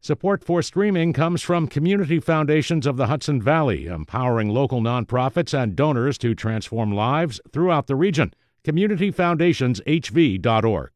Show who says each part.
Speaker 1: Support for streaming comes from Community Foundations of the Hudson Valley, empowering local nonprofits and donors to transform lives throughout the region. CommunityFoundationsHV.org.